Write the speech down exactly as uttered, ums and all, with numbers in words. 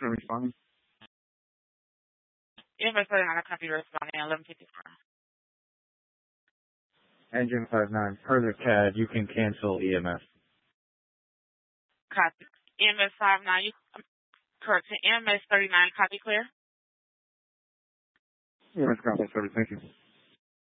for responding. E M S thirty-nine, I copy responding at eleven fifty-four. Engine five nine, per the C A D, you can cancel E M S. Copy. E M S five nine, you, um, correct. E M S thirty-nine, copy clear? E M S contact service, thank you.